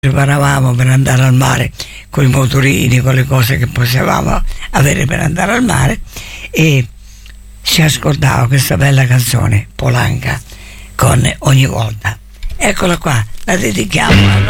preparavamo per andare al mare con i motorini, con le cose che potevamo avere per andare al mare, e ci ascoltavo questa bella canzone Polanca con Ogni volta. Eccola qua, la dedichiamo al